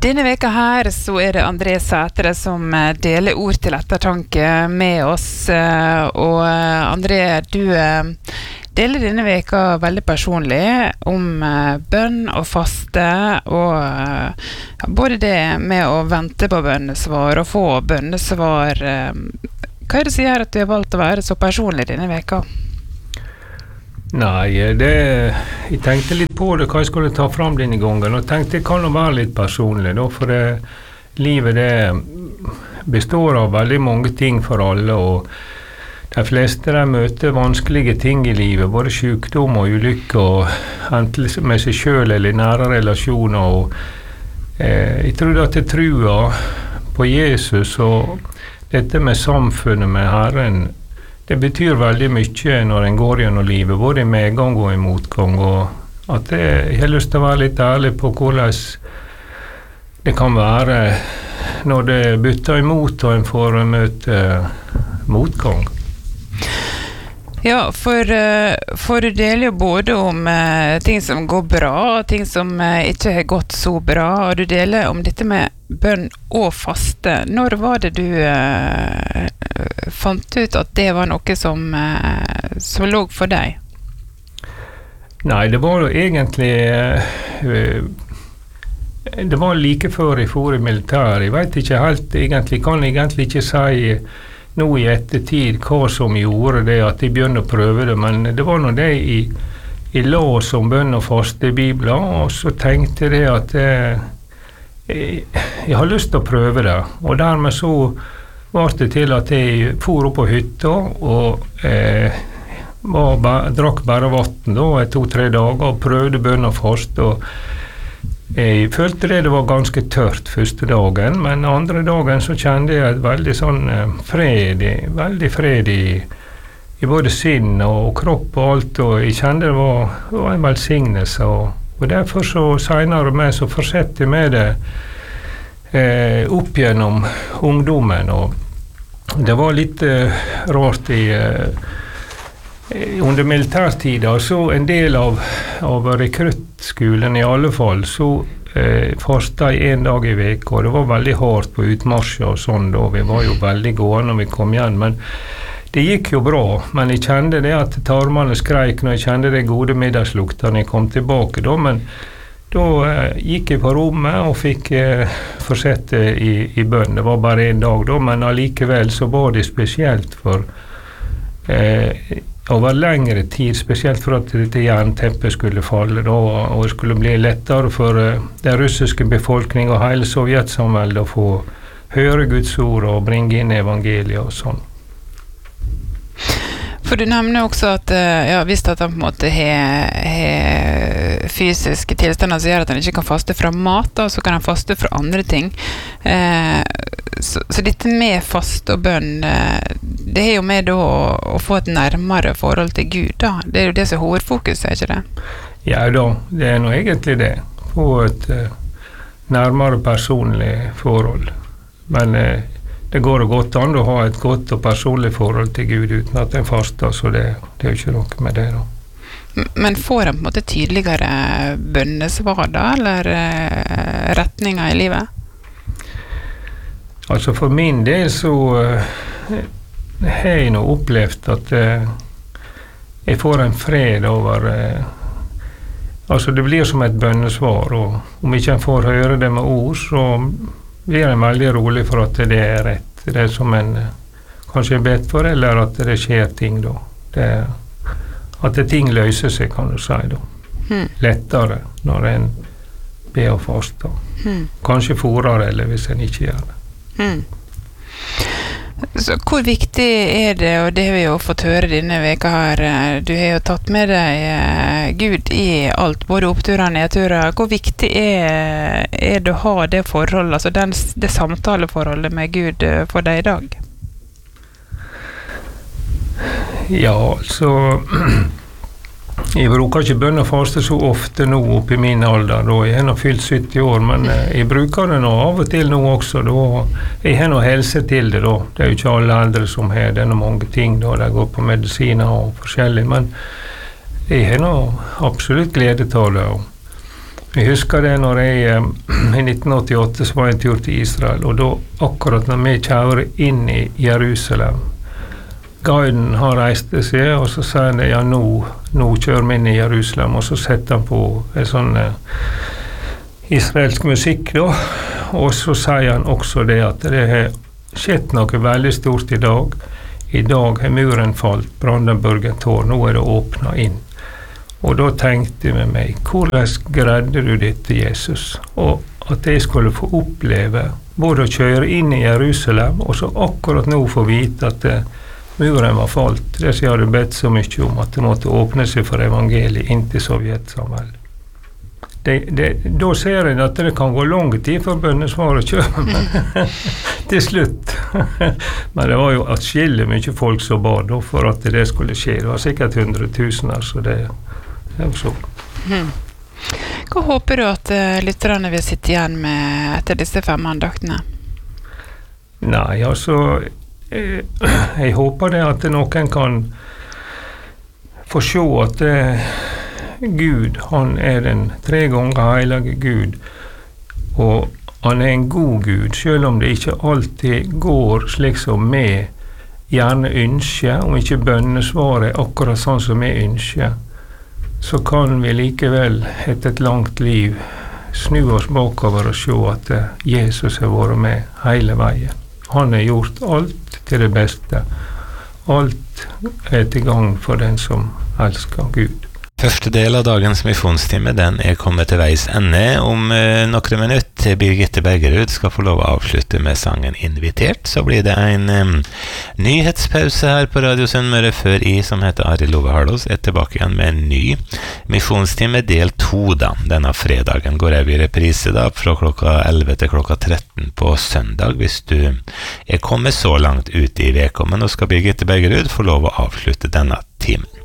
Denne veka her så det André Sætre som deler ord til ettertanke med oss. Og André, du deler denne veka veldig personlig om bønn og faste, og både det med å vente på bønnesvar og få bønnesvar. Hva det som gjør at du har valgt å være så personlig denne veka? Nei, jeg tenkte litt på det, hva jeg skulle ta fram denne gangen, og tenkte det kan jo være litt personlig, da, for livet det består av veldig mange ting for alle, og de fleste de møter vanskelige ting i livet, både sykdom og ulykke, og enten med seg selv eller nære relasjoner, og jeg tror at jeg tror på Jesus, og dette med samfunnet med Herren, det betyr veldig mye når en går gjennom livet, både i medgang og i motgang, og at jeg har lyst til å være litt ærlig på hvordan det kan være når det bytter imot og en får møte motgang. Ja, for du deler jo både om ting som går bra, og ting som ikke har gått så bra, og du deler om dette med bønn og faste. Når var det du fant ut at det var noe som lå for deg? Nei, det var jo egentlig det var like før jeg for i militæret. Jeg vet ikke helt, kan egentlig ikke si nå i ettertid hva som gjorde det at jeg begynte å prøve det, men det var nå det jeg la som bønn og faste i Bibelen, og så tenkte jeg at jeg har lyst til å prøve det, og dermed så var det til at jeg for opp på hytta og drakk bare vatten da, 2-3 dager, og prøvde bønn og faste, og jeg følte det var ganske tørt første dagen, men andre dagen så kjente jeg et veldig sånn veldig fred i både sinn og kropp og alt, og jeg kjente det var en velsignelse, og derfor så senere med så fortsatte jeg med det opp gjennom ungdommen, og det var litt rart under militærtida, så en del av rekruttskolen i alle fall, så fastet jeg en dag i veka, og det var veldig hardt på utmarsjer og sånn da, vi var jo veldig gode når vi kom igjen, men det gikk jo bra, men jeg kjente det at tarmene skreik når jeg kjente det gode middagslukta når jeg kom tilbake da, men da gikk jeg på rommet og fikk fortsette i bønn. Det var bare en dag da, men allikevel så var det spesielt for over lengre tid, spesielt for at dette jernteppet skulle falle da, og det skulle bli lettere for den russiske befolkningen og hele Sovjetsamveldet å få høre Guds ord og bringe inn evangeliet og sånn. For du nevner også at hvis at han på en måte har fysiske tilstander som gjør at han ikke kan faste fra mat, da, så kan han faste fra andre ting. Så dette med fast og bønn, det er jo med da å få et nærmere forhold til Gud, da. Det er jo det som er hovedfokus, er ikke det? Ja da, det er nå egentlig det. Få et nærmere personlig forhold. Men det går godt an å ha et godt og personlig forhold til Gud uten at en faster, så det er jo ikke noe med det da. Men får han på en måte tydeligere bønnesvar da, eller retninger i livet? Altså for min del så har jeg nå opplevd at jeg får en fred over altså det blir som et bønnesvar, og om ikke en får høre det med ord, så blir en veldig rolig for at det er rett, det som en kanskje er bedt for, eller at det skjer ting da, at ting løser seg, kan du si da, lettere når en ber og faster, kanskje forere eller hvis en ikke gjør det. Så hvor viktig er det, og det har vi jo fått høre denne veka her, du har jo tatt med deg Gud i alt, både oppturer og nedturer. Hvor viktig er det å ha det forholdet, altså det samtaleforholdet med Gud for deg i dag? Ja, altså jeg bruker ikke bønn og faste så ofte nå opp i min alder, da jeg har nå fylt 70 år, men jeg bruker det nå av og til nå også, da jeg har nå helse til det da, det er jo ikke alle eldre som har det, mange ting da, de går på medisiner og forskjellig, men jeg har nå absolutt glede til det, Jeg husker det når jeg i 1988 så var jeg en tur til Israel, og da akkurat når vi kjører inn i Jerusalem, guiden har reist seg, og så sier han ja, nå kjører vi inn i Jerusalem, og så setter han på en sånn israelsk musikk da, og så sier han også det at det har skjedd noe veldig stort i dag. I dag har muren falt, Brandenburgen tår, nå det åpnet inn. Og da tenkte jeg med meg, hvordan greide du dette, Jesus? Og at jeg skulle få oppleve både å kjøre inn i Jerusalem, og så akkurat nå få vite at muren var falt. Det som jeg hadde bedt så mye om, at det måtte åpne seg for evangeliet inn til Sovjetsamveldet. Da ser jeg at det kan gå lang tid for bønnesvaret kommer til slutt. Men det var jo atskillig mye folk som ba da for at det skulle skje. Det var sikkert 100 000, så det er så. Hva håper du at lytterne vil sitte igjen med etter disse 5 andaktene? Nei, altså jeg håper det at noen kan få se at Gud, han den 3 ganger heilige Gud, og han en god Gud, selv om det ikke alltid går slik som vi gjerne ønsker, om ikke bønnesvaret akkurat sånn som vi ønsker, så kan vi likevel etter et langt liv snu oss bakover og se at Jesus har vært med hele veien. Han har gjort alt til det beste. Alt til gang for den som elsker Gud. Første del av dagens misjonstime, den kommet til veis ende. Om noen minutter Birgitte Bergerud skal få lov å avslutte med sangen Invitert, så blir det en nyhetspause her på Radio Sunnmøre før som heter Arild Ove Harlås tilbake igjen med en ny misjonstime del 2 da. Denne fredagen går jeg i reprise da, fra klokka 11 til klokka 13 på søndag, hvis du kommet så langt ut i veka. Men nå skal Birgitte Bergerud få lov å avslutte denne timen.